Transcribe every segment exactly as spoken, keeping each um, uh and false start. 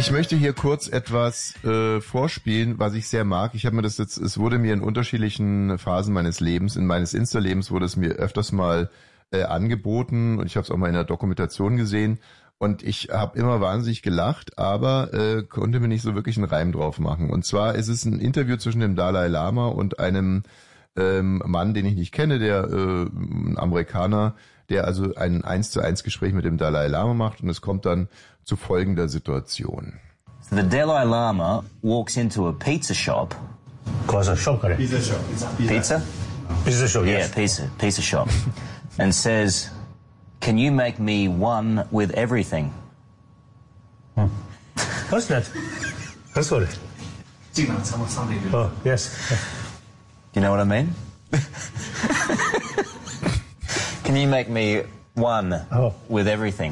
Ich möchte hier kurz etwas äh, vorspielen, was ich sehr mag. Ich habe mir das jetzt, es wurde mir in unterschiedlichen Phasen meines Lebens, in meines Insta-Lebens wurde es mir öfters mal äh, angeboten und ich habe es auch mal in der Dokumentation gesehen und ich habe immer wahnsinnig gelacht, aber äh, konnte mir nicht so wirklich einen Reim drauf machen. Und zwar ist es ein Interview zwischen dem Dalai Lama und einem ähm, Mann, den ich nicht kenne, der äh, ein Amerikaner, der also ein eins zu eins Gespräch mit dem Dalai Lama macht und es kommt dann zu folgender Situation. The Dalai Lama walks into a pizza shop. Cosa shop? Pizza shop. Pizza? Pizza shop, yes. Yeah, pizza, pizza shop. And says, "Can you make me one with everything?" Hmm. What's that? That's what it. Oh, yes. You know what I mean? Can you make me one oh. with everything?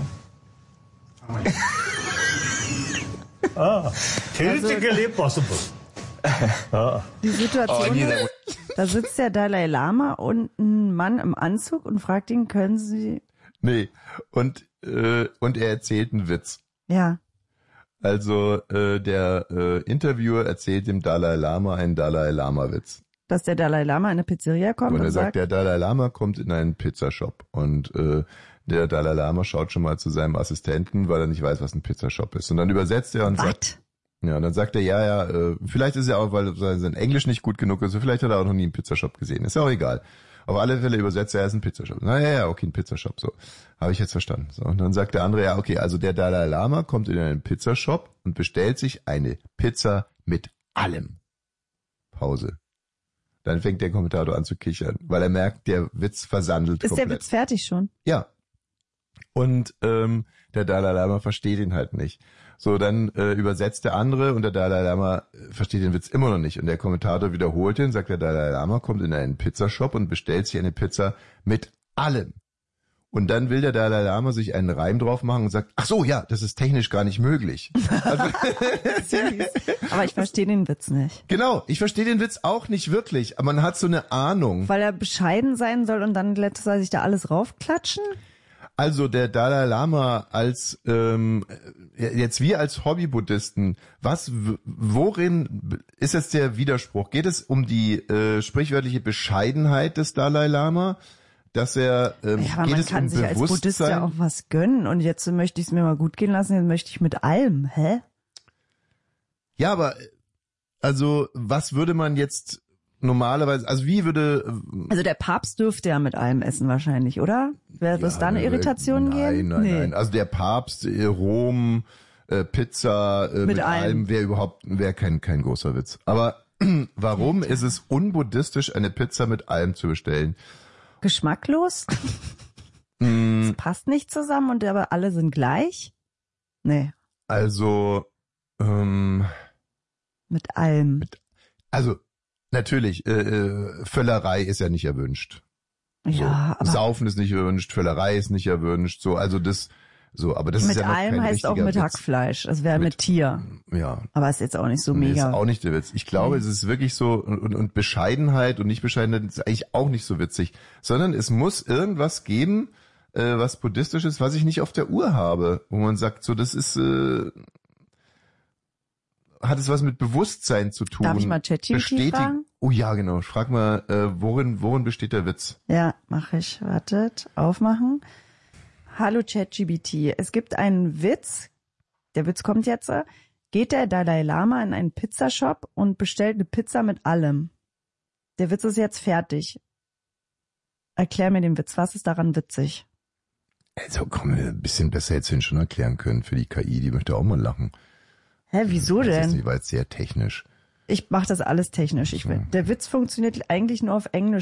Ah, theoretically possible. Ah. Die Situation ist, da sitzt der Dalai Lama und ein Mann im Anzug und fragt ihn, können Sie... Nee, und, äh, und er erzählt einen Witz. Ja. Also äh, der äh, Interviewer erzählt dem Dalai Lama einen Dalai Lama-Witz. Dass der Dalai Lama in eine Pizzeria kommt und, und er sagt, sagt, der Dalai Lama kommt in einen Pizzashop und äh, der Dalai Lama schaut schon mal zu seinem Assistenten, weil er nicht weiß, was ein Pizzashop ist. Und dann übersetzt er und What? sagt, ja, und dann sagt er, ja, ja, äh, vielleicht ist er auch, weil sein Englisch nicht gut genug ist, vielleicht hat er auch noch nie einen Pizzashop gesehen. Ist ja auch egal. Auf alle Fälle übersetzt er, er ist ein Pizzashop. Na ja, ja, okay, ein Pizzashop, so. Habe ich jetzt verstanden. So, und dann sagt der andere, ja, okay, also der Dalai Lama kommt in einen Pizzashop und bestellt sich eine Pizza mit allem. Pause. Dann fängt der Kommentator an zu kichern, weil er merkt, der Witz versandelt ist komplett. Der Witz fertig schon? Ja. Und ähm, der Dalai Lama versteht ihn halt nicht. So, dann äh, übersetzt der andere und der Dalai Lama versteht den Witz immer noch nicht. Und der Kommentator wiederholt ihn, sagt der Dalai Lama, kommt in einen Pizzashop und bestellt sich eine Pizza mit allem. Und dann will der Dalai Lama sich einen Reim drauf machen und sagt, ach so, ja, das ist technisch gar nicht möglich. Also aber ich verstehe den Witz nicht. Genau, ich verstehe den Witz auch nicht wirklich. Aber man hat so eine Ahnung. Weil er bescheiden sein soll und dann lässt er sich da alles raufklatschen? Also der Dalai Lama als, ähm, jetzt wir als Hobby-Buddhisten, was, worin ist jetzt der Widerspruch? Geht es um die äh, sprichwörtliche Bescheidenheit des Dalai Lama? Dass er, ähm, ja, aber geht man es kann um sich als Buddhist ja auch was gönnen und jetzt möchte ich es mir mal gut gehen lassen, jetzt möchte ich mit allem, hä? Ja, aber, also, was würde man jetzt normalerweise, also wie würde... Also der Papst dürfte ja mit allem essen wahrscheinlich, oder? Wird ja, es da eine Irritation nein, geben? Nein, nein, nee. nein. Also der Papst, äh, Rom, äh, Pizza, äh, mit, mit allem, allem wäre überhaupt, wäre kein, kein großer Witz. Aber warum ist es unbuddhistisch, eine Pizza mit allem zu bestellen? Geschmacklos? Mm. Das passt nicht zusammen und aber alle sind gleich? Nee. Also, ähm... Mit allem. Mit, also, natürlich, äh, Völlerei ist ja nicht erwünscht. Ja, so, aber... Saufen ist nicht erwünscht, Völlerei ist nicht erwünscht, so, also das... So, aber das mit ist ja noch allem kein heißt auch mit Witz. Hackfleisch. Es wäre mit, mit Tier. Ja. Aber ist jetzt auch nicht so nee, mega. Ist auch nicht der Witz. Ich glaube, mhm. es ist wirklich so, und, und, und Bescheidenheit und Nicht-Bescheidenheit ist eigentlich auch nicht so witzig. Sondern es muss irgendwas geben, äh, was buddhistisch ist, was ich nicht auf der Uhr habe. Wo man sagt, so, das ist, äh, hat es was mit Bewusstsein zu tun. Darf ich mal ChatGPT fragen? Oh ja, genau. Frag mal, äh, worin, worin besteht der Witz? Ja, mache ich. Wartet, aufmachen. Hallo ChatGPT, es gibt einen Witz, der Witz kommt jetzt, geht der Dalai Lama in einen Pizzashop und bestellt eine Pizza mit allem. Der Witz ist jetzt fertig. Erklär mir den Witz, was ist daran witzig? Also komm, ein bisschen besser hättest du ihn schon erklären können für die K I, die möchte auch mal lachen. Hä, wieso das denn? Das ist nicht, weil es sehr technisch. Ich mache das alles technisch. Ich will. Der Witz funktioniert eigentlich nur auf Englisch.